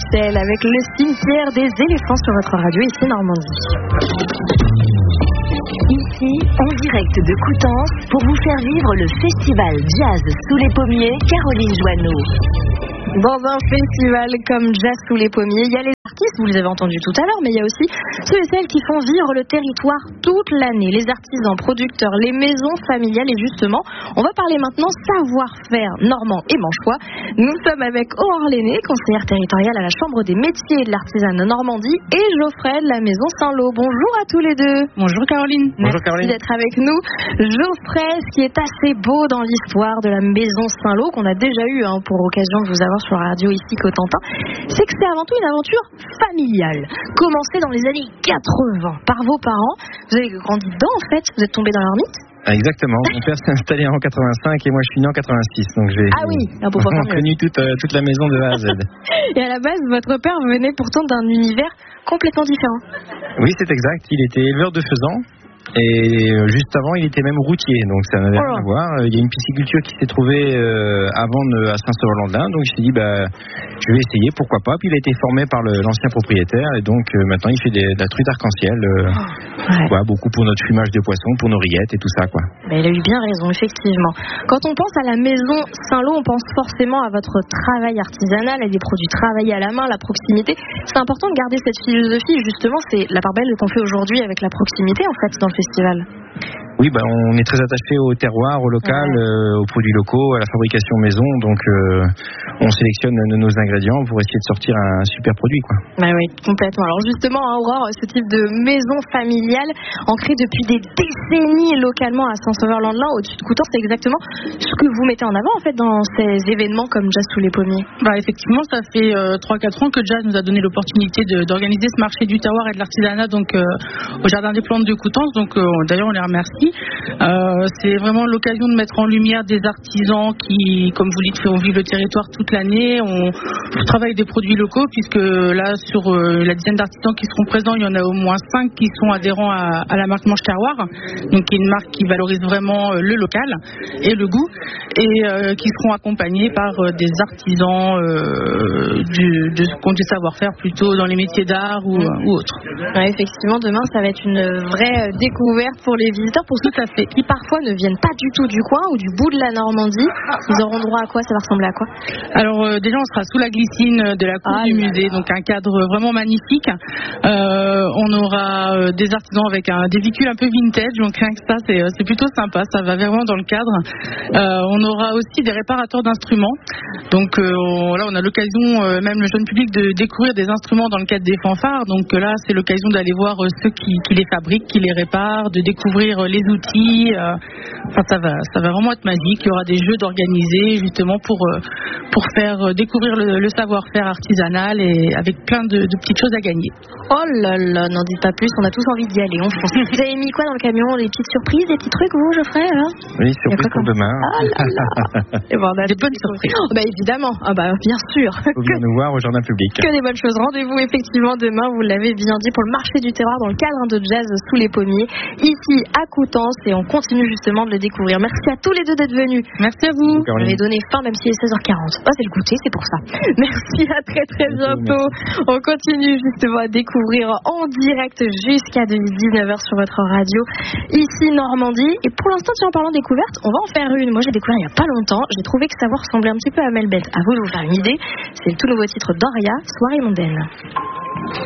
Bruxelles avec le cimetière des éléphants sur votre radio ici Normandie. Ici, en direct de Coutances, pour vous faire vivre le festival Jazz sous les pommiers, Caroline Joanneau. Dans un festival comme Jazz sous les pommiers, il y a les artistes, vous les avez entendus tout à l'heure, mais il y a aussi ceux et celles qui font vivre le territoire toute l'année. Les artisans, producteurs, les maisons familiales. Et justement, on va parler maintenant savoir-faire normand et manchois. Nous sommes avec Aurore Lenné, conseillère territoriale à la Chambre des métiers et de l'artisanat Normandie, et Geoffrey de la maison Saint-Lô. Bonjour à tous les deux. Bonjour Caroline. Merci d'être avec nous. Geoffrey, ce qui est assez beau dans l'histoire de la maison Saint-Lô, qu'on a déjà eu pour occasion de vous avoir sur la radio ici Cotentin, c'est que c'est avant tout une aventure familiale, commencée dans les années 80 par vos parents. Vous avez grandi dedans en fait, vous êtes tombé dans l'ermite. Exactement, mon père s'est installé en 85 et moi je suis né en 86, donc j'ai connu toute la maison de A à Z. Et à la base, votre père venait pourtant d'un univers complètement différent. Oui, c'est exact, il était éleveur de faisans. Et juste avant, il était même routier, donc ça n'avait rien à voir. Il y a une pisciculture qui s'est trouvée avant à Saint-Sauveur-Landelin, donc je me suis dit, je vais essayer, pourquoi pas. Puis il a été formé par l'ancien propriétaire, et donc maintenant il fait de la truite arc-en-ciel, beaucoup pour notre fumage de poisson, pour nos rillettes et tout ça, quoi. Il a eu bien raison, effectivement. Quand on pense à la maison Saint-Lô, on pense forcément à votre travail artisanal, à des produits travaillés à la main, la proximité. C'est important de garder cette philosophie, justement, c'est la part belle qu'on fait aujourd'hui avec la proximité, en fait, dans le festival. Oui, on est très attaché au terroir, au local, aux produits locaux, à la fabrication maison. Donc, on sélectionne nos ingrédients pour essayer de sortir un super produit, quoi. Oui, complètement. Alors justement, Aurore, ce type de maison familiale, ancrée depuis des décennies localement à Saint-Sauveur-Landelin, au-dessus de Coutances, c'est exactement ce que vous mettez en avant, en fait, dans ces événements comme Jazz sous les pommiers. Effectivement, ça fait 3-4 ans que Jazz nous a donné l'opportunité d'organiser ce marché du terroir et de l'artisanat, donc au Jardin des Plantes de Coutances. Donc, d'ailleurs, on les remercie. C'est vraiment l'occasion de mettre en lumière des artisans qui, comme vous dites, font vivre le territoire toute l'année. On travaille des produits locaux, puisque là, sur la dizaine d'artisans qui seront présents, il y en a au moins 5 qui sont adhérents à la marque Manche Terroir, donc qui est une marque qui valorise vraiment le local et le goût, et qui seront accompagnés par des artisans qui ont du savoir-faire plutôt dans les métiers d'art ou autres. Effectivement, demain, ça va être une vraie découverte pour les visiteurs, pour ceux qui parfois ne viennent pas du tout du coin ou du bout de la Normandie. Ils auront droit à quoi? Ça va ressembler à quoi? Alors déjà, on sera sous la glycine de la cour du musée, donc un cadre vraiment magnifique. On aura des artisans avec des véhicules un peu vintage, donc rien que ça, c'est plutôt sympa, ça va vraiment dans le cadre. On aura aussi des réparateurs d'instruments, donc là on a l'occasion, même le jeune public, de découvrir des instruments dans le cadre des fanfares. Donc là, c'est l'occasion d'aller voir ceux qui les fabriquent, qui les réparent, de découvrir les outils. Ça va vraiment être magique. Il y aura des jeux d'organiser justement pour faire découvrir le savoir-faire artisanal, et avec plein de petites choses à gagner. Oh là là, n'en dites pas plus, on a tous envie d'y aller. Vous avez mis quoi dans le camion? Des petites surprises, des petits trucs, vous, Geoffrey? Oui, surprise pour demain. Oh là là. Et on a des bonnes surprises. Évidemment, bien sûr. Il faut venir nous voir au jardin public. Que des bonnes choses. Rendez-vous effectivement demain, vous l'avez bien dit, pour le marché du terroir dans le cadre de Jazz sous les pommiers, ici à Coutances, et on continue justement de le découvrir. Merci à tous les deux d'être venus. Merci à vous. Vous m'avez donné faim, même s'il est 16h40. C'est le goûter, c'est pour ça. Merci, à très très bientôt. On continue justement à découvrir en direct jusqu'à 19h sur votre radio, ici Normandie. Et pour l'instant, en parlant découverte, on va en faire une. Moi, j'ai découvert il n'y a pas longtemps. J'ai trouvé que ça vous ressemblait un petit peu à Melbet. À vous de vous faire une idée. C'est le tout nouveau titre d'Oria, Soirée mondaine.